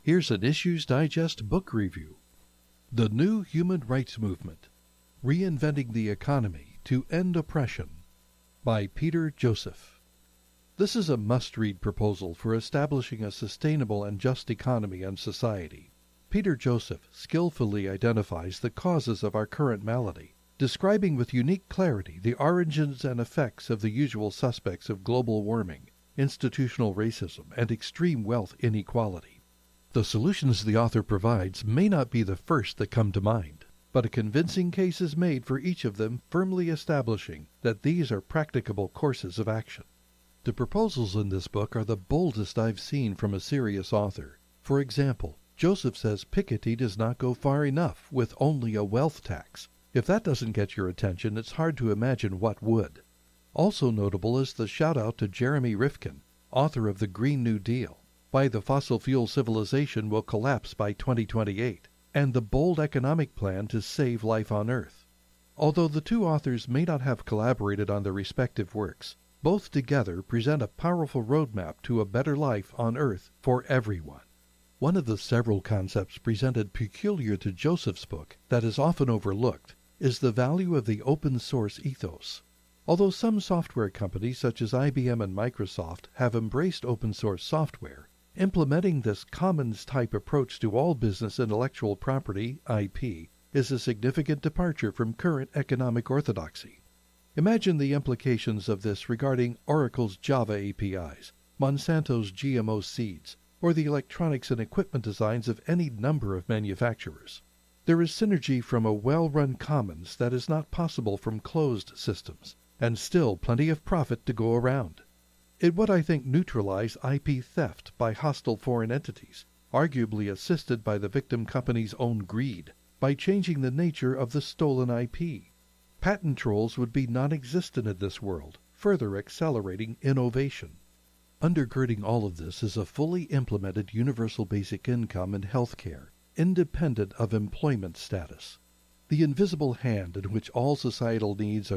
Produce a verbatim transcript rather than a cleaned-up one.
Here's an Issues Digest book review. The New Human Rights Movement, Reinventing the Economy to End Oppression, by Peter Joseph. This is a must-read proposal for establishing a sustainable and just economy and society. Peter Joseph skillfully identifies the causes of our current malady, describing with unique clarity the origins and effects of the usual suspects of global warming, institutional racism, and extreme wealth inequality. The solutions the author provides may not be the first that come to mind, but a convincing case is made for each of them, firmly establishing that these are practicable courses of action. The proposals in this book are the boldest I've seen from a serious author. For example, Joseph says Piketty does not go far enough with only a wealth tax. If that doesn't get your attention, it's hard to imagine what would. Also notable is the shout-out to Jeremy Rifkin, author of The Green New Deal, Why the Fossil Fuel Civilization Will Collapse by twenty twenty-eight, and the bold economic plan to save life on Earth. Although the two authors may not have collaborated on their respective works, both together present a powerful roadmap to a better life on Earth for everyone. One of the several concepts presented peculiar to Joseph's book that is often overlooked is the value of the open source ethos. Although some software companies such as I B M and Microsoft have embraced open source software, implementing this commons-type approach to all business intellectual property, I P, is a significant departure from current economic orthodoxy. Imagine the implications of this regarding Oracle's Java A P Is, Monsanto's G M O seeds, or the electronics and equipment designs of any number of manufacturers. There is synergy from a well-run commons that is not possible from closed systems, and still plenty of profit to go around. It would, I think, neutralize I P theft by hostile foreign entities, arguably assisted by the victim company's own greed, by changing the nature of the stolen I P. Patent trolls would be non-existent in this world, further accelerating innovation. Undergirding all of this is a fully implemented universal basic income and health care, independent of employment status. The invisible hand in which all societal needs are